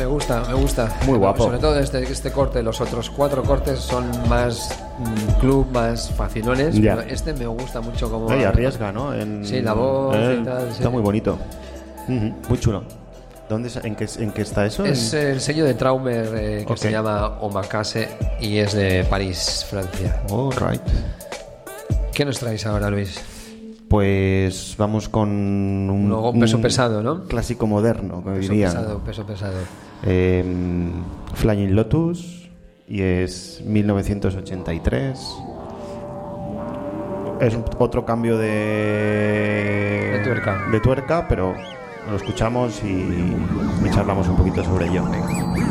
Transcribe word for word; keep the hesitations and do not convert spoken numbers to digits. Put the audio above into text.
gusta, me gusta. Muy guapo. Sobre todo este, este corte. Los otros cuatro cortes son más mm, club, más facilones. Ya. Pero este me gusta mucho como... Ay, arriesga, ¿no? En, Sí, la voz eh, y tal. Está sí. muy bonito. Uh-huh, muy chulo. ¿Dónde, en, qué, ¿En qué está eso? Es En... el sello de Traumer eh, que Ok. se llama Omakase y es de París, Francia. All right. ¿Qué nos traéis ahora, Luis? Pues vamos con un, Luego un peso pesado, ¿no? Clásico moderno, como Peso dirían. pesado, peso pesado. Eh, Flying Lotus y es mil novecientos ochenta y tres. Es otro cambio de De tuerca. de tuerca, pero lo escuchamos y, y charlamos un poquito sobre ello. Venga.